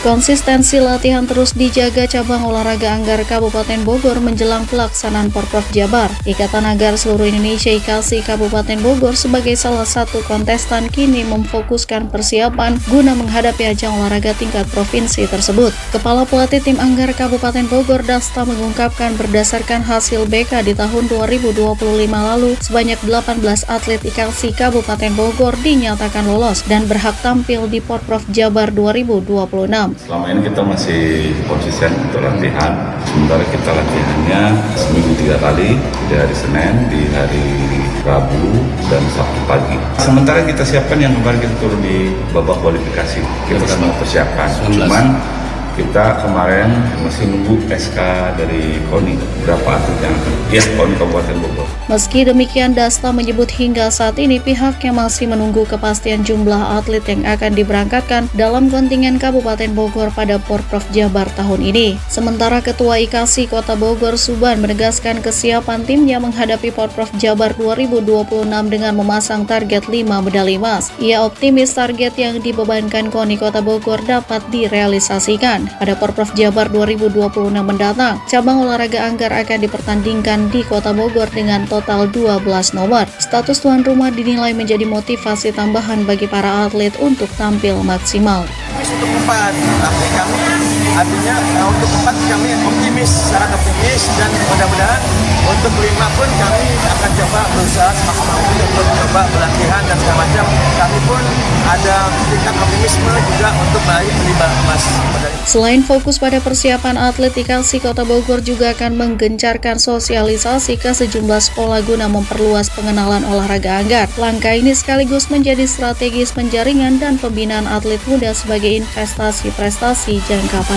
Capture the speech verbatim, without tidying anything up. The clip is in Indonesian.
Konsistensi latihan terus dijaga cabang olahraga Anggar Kabupaten Bogor menjelang pelaksanaan Porprov Jabar. Ikatan Anggar Seluruh Indonesia I K A S I Kabupaten Bogor sebagai salah satu kontestan kini memfokuskan persiapan guna menghadapi ajang olahraga tingkat provinsi tersebut. Kepala Pelatih Tim Anggar Kabupaten Bogor Dasta mengungkapkan berdasarkan hasil B K di tahun dua ribu dua puluh lima lalu, sebanyak delapan belas atlet I K A S I Kabupaten Bogor dinyatakan lolos dan berhak tampil di Porprov Jabar dua ribu dua puluh enam. Selama ini kita masih konsisten untuk latihan, sementara kita latihannya seminggu tiga kali, di hari Senin, di hari Rabu, dan Sabtu pagi. Sementara kita siapkan yang kemarin kita turun di babak kualifikasi, kita sedang mempersiapkan. Cuman kita kemarin masih nunggu S K dari K O N I, berapa atlet yang akan, ya K O N I Kabupaten Bogor. Meski demikian, Dasta menyebut hingga saat ini pihaknya masih menunggu kepastian jumlah atlet yang akan diberangkatkan dalam kontingen Kabupaten Bogor pada Porprov Jabar tahun ini. Sementara Ketua I K A S I Kota Bogor Suban menegaskan kesiapan timnya menghadapi Porprov Jabar dua ribu dua puluh enam dengan memasang target lima medali emas. Ia optimis target yang dibebankan K O N I Kota Bogor dapat direalisasikan. Pada Porprov Jabar dua ribu dua puluh enam mendatang, cabang olahraga Anggar akan dipertandingkan di Kota Bogor dengan total dua belas nomor. Status tuan rumah dinilai menjadi motivasi tambahan bagi para atlet untuk tampil maksimal. Untuk empat, tapi kami artinya uh, untuk empat kami optimis, sangat optimis, dan mudah-mudahan untuk lima pun kami akan coba berusaha semaksimal mungkin untuk coba pelatihan dan segala macam. Kami pun ada tingkat optimisme juga untuk meraih lima emas. Selain fokus pada persiapan atlet, I K A S I Kota Bogor juga akan menggencarkan sosialisasi ke sejumlah sekolah guna memperluas pengenalan olahraga Anggar. Langkah ini sekaligus menjadi strategis penjaringan dan pembinaan atlet muda sebagai investasi prestasi jangka panjang.